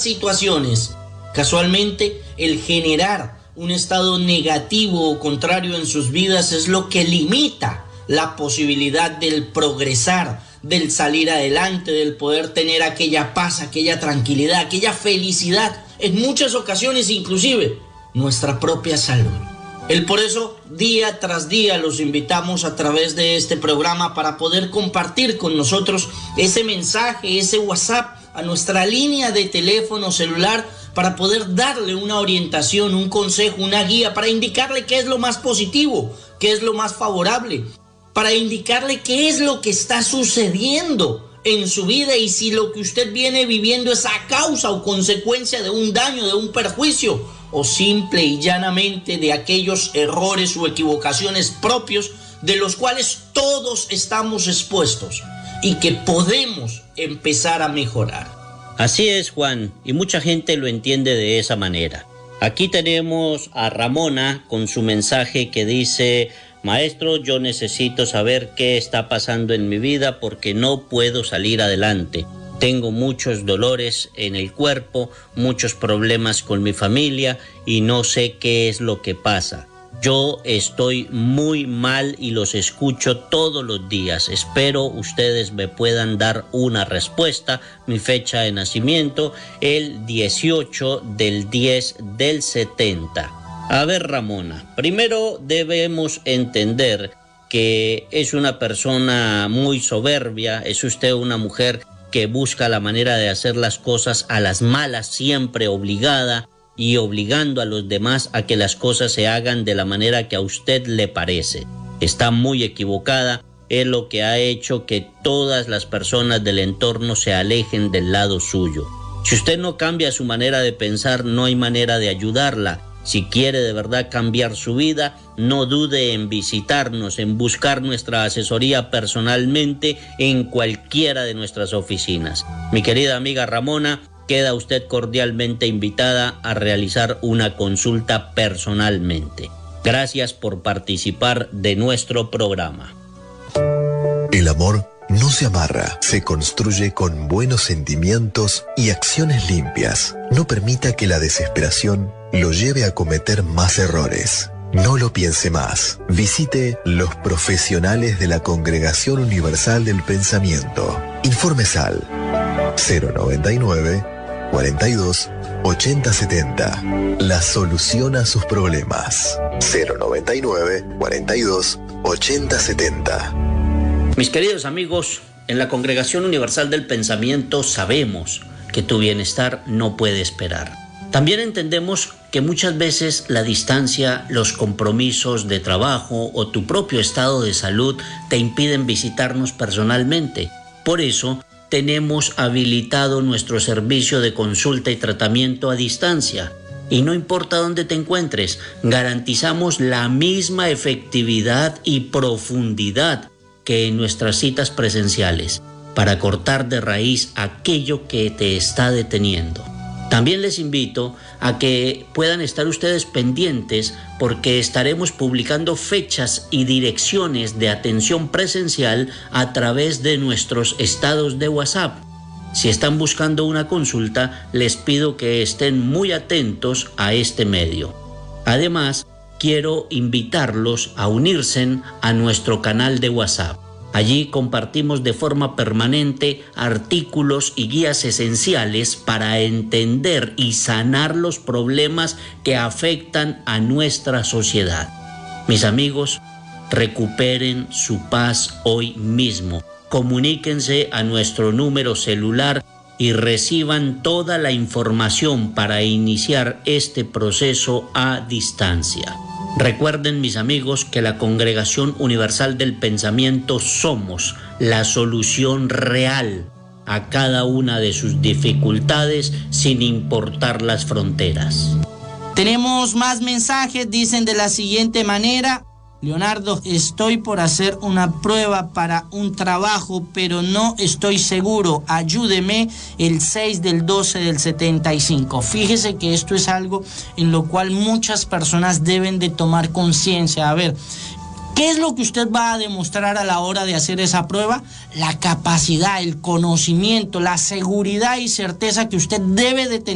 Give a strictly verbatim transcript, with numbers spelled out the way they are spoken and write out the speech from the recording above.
situaciones. Casualmente, el generar un estado negativo o contrario en sus vidas es lo que limita la posibilidad del progresar, del salir adelante, del poder tener aquella paz, aquella tranquilidad, aquella felicidad, en muchas ocasiones inclusive nuestra propia salud. El por eso día tras día los invitamos a través de este programa para poder compartir con nosotros ese mensaje, ese WhatsApp a nuestra línea de teléfono celular para poder darle una orientación, un consejo, una guía, para indicarle qué es lo más positivo, qué es lo más favorable, para indicarle qué es lo que está sucediendo en su vida y si lo que usted viene viviendo es a causa o consecuencia de un daño, de un perjuicio, o simple y llanamente de aquellos errores o equivocaciones propios de los cuales todos estamos expuestos y que podemos empezar a mejorar. Así es, Juan, y mucha gente lo entiende de esa manera. Aquí tenemos a Ramona con su mensaje que dice: maestro, yo necesito saber qué está pasando en mi vida porque no puedo salir adelante. Tengo muchos dolores en el cuerpo, muchos problemas con mi familia y no sé qué es lo que pasa. Yo estoy muy mal y los escucho todos los días. Espero ustedes me puedan dar una respuesta. Mi fecha de nacimiento, el dieciocho del diez del setenta. A ver, Ramona, primero debemos entender que es una persona muy soberbia, es usted una mujer que busca la manera de hacer las cosas a las malas, siempre obligada y obligando a los demás a que las cosas se hagan de la manera que a usted le parece. Está muy equivocada, es lo que ha hecho que todas las personas del entorno se alejen del lado suyo. Si usted no cambia su manera de pensar, no hay manera de ayudarla. Si quiere de verdad cambiar su vida, no dude en visitarnos, en buscar nuestra asesoría personalmente en cualquiera de nuestras oficinas. Mi querida amiga Ramona, queda usted cordialmente invitada a realizar una consulta personalmente. Gracias por participar de nuestro programa. El amor no se amarra, se construye con buenos sentimientos y acciones limpias. No permita que la desesperación lo lleve a cometer más errores. No lo piense más. Visite los profesionales de la Congregación Universal del Pensamiento. Informes al cero noventa y nueve, cuarenta y dos, ochenta setenta. La solución a sus problemas. cero noventa y nueve, cuarenta y dos, ochenta setenta. Mis queridos amigos, en la Congregación Universal del Pensamiento sabemos que tu bienestar no puede esperar. También entendemos que muchas veces la distancia, los compromisos de trabajo o tu propio estado de salud te impiden visitarnos personalmente. Por eso, tenemos habilitado nuestro servicio de consulta y tratamiento a distancia. Y no importa dónde te encuentres, garantizamos la misma efectividad y profundidad que en nuestras citas presenciales, para cortar de raíz aquello que te está deteniendo. También les invito a que puedan estar ustedes pendientes porque estaremos publicando fechas y direcciones de atención presencial a través de nuestros estados de WhatsApp. Si están buscando una consulta, les pido que estén muy atentos a este medio. Además, quiero invitarlos a unirse a nuestro canal de WhatsApp. Allí compartimos de forma permanente artículos y guías esenciales para entender y sanar los problemas que afectan a nuestra sociedad. Mis amigos, recuperen su paz hoy mismo. Comuníquense a nuestro número celular y reciban toda la información para iniciar este proceso a distancia. Recuerden, mis amigos, que la Congregación Universal del Pensamiento somos la solución real a cada una de sus dificultades sin importar las fronteras. Tenemos más mensajes, dicen de la siguiente manera: Leonardo, estoy por hacer una prueba para un trabajo, pero no estoy seguro. Ayúdeme, el seis del doce del setenta y cinco. Fíjese que esto es algo en lo cual muchas personas deben de tomar conciencia. A ver, ¿qué es lo que usted va a demostrar a la hora de hacer esa prueba? La capacidad, el conocimiento, la seguridad y certeza que usted debe de tener